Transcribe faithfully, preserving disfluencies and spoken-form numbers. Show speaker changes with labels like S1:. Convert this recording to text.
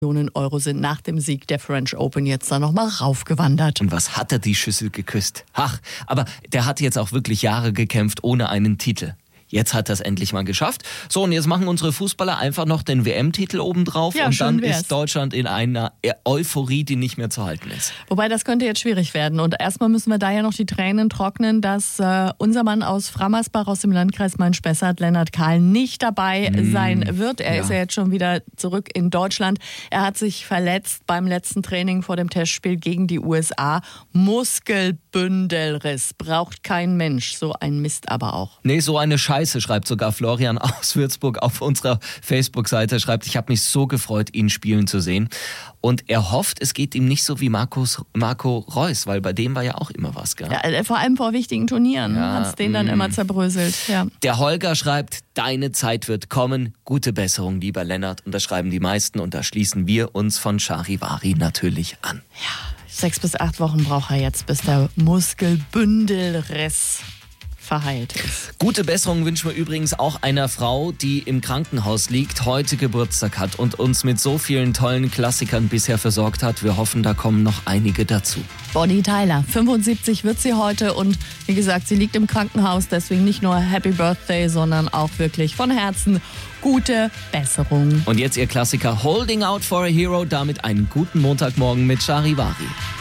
S1: Millionen Euro sind nach dem Sieg der French Open jetzt da nochmal raufgewandert.
S2: Und was hat er die Schüssel geküsst? Ach, aber der hat jetzt auch wirklich Jahre gekämpft ohne einen Titel. Jetzt hat er es endlich mal geschafft. So, und jetzt machen unsere Fußballer einfach noch den W M-Titel obendrauf
S1: Ja,
S2: und
S1: schön
S2: dann
S1: wär's.
S2: ist Deutschland in einer Euphorie, die nicht mehr zu halten ist.
S1: Wobei, das könnte jetzt schwierig werden. Und erstmal müssen wir da ja noch die Tränen trocknen, dass äh, unser Mann aus Frammersbach aus dem Landkreis Main-Spessart, Lennart Kahl, nicht dabei
S2: Mm,
S1: sein wird. Er
S2: ja.
S1: ist ja jetzt schon wieder zurück in Deutschland. Er hat sich verletzt beim letzten Training vor dem Testspiel gegen die U S A. Muskelbündelriss. Braucht kein Mensch. So ein Mist aber auch.
S2: Nee, so eine Scheiße, schreibt sogar Florian aus Würzburg auf unserer Facebook-Seite. Schreibt, ich habe mich so gefreut, ihn spielen zu sehen. Und er hofft, es geht ihm nicht so wie Markus, Marco Reus, weil bei dem war ja auch immer was, gell?
S1: Ja, vor allem vor wichtigen Turnieren
S2: Ja,
S1: hat es den dann
S2: mm.
S1: immer zerbröselt. Ja.
S2: Der Holger schreibt, deine Zeit wird kommen. Gute Besserung, lieber Lennart. Und das schreiben die meisten und da schließen wir uns von Charivari natürlich an.
S1: Sechs bis acht Wochen braucht er jetzt, bis der Muskelbündelriss verheilt ist.
S2: Gute Besserung wünschen wir übrigens auch einer Frau, die im Krankenhaus liegt, heute Geburtstag hat und uns mit so vielen tollen Klassikern bisher versorgt hat. Wir hoffen, da kommen noch einige dazu.
S1: Bonnie Tyler, fünfundsiebzig wird sie heute und wie gesagt, sie liegt im Krankenhaus, deswegen nicht nur Happy Birthday, sondern auch wirklich von Herzen gute Besserung.
S2: Und jetzt ihr Klassiker Holding Out for a Hero, damit einen guten Montagmorgen mit Charivari.